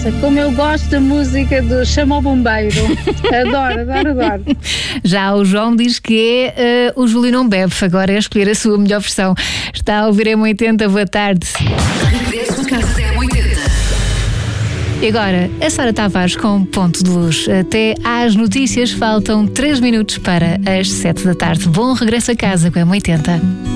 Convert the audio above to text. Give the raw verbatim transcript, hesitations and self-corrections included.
Nossa, como eu gosto da música do Chama o Bombeiro. Adoro, adoro, adoro. Já o João diz que é uh, o Júlio não bebe, agora é escolher a sua melhor versão. Está a ouvir M oitenta, boa tarde. Regresso a casa M oitenta. E agora, a Sara Tavares com Ponto de Luz. Até às notícias faltam três minutos para as sete da tarde. Bom regresso a casa com a M oitenta.